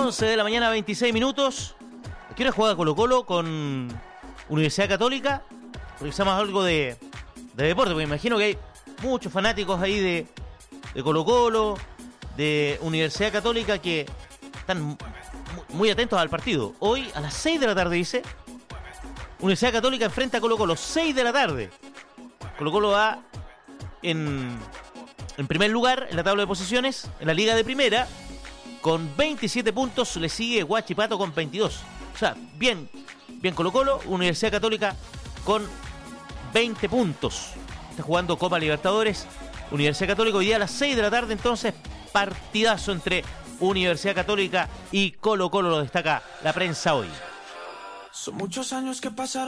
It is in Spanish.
11 de la mañana, 26 minutos. ¿A qué hora juega Colo-Colo con Universidad Católica? Revisamos algo de deporte, porque me imagino que hay muchos fanáticos ahí de Colo-Colo, de Universidad Católica, que están muy atentos al partido. Hoy a las 6 de la tarde, dice, Universidad Católica enfrenta a Colo-Colo, 6 de la tarde. Colo-Colo va en primer lugar en la tabla de posiciones, en la Liga de Primera, con 27 puntos. Le sigue Huachipato con 22. O sea, bien Colo-Colo. Universidad Católica con 20 puntos. Está jugando Copa Libertadores. Universidad Católica hoy día a las 6 de la tarde, entonces partidazo entre Universidad Católica y Colo-Colo, lo destaca la prensa hoy. Son muchos años que pasaron.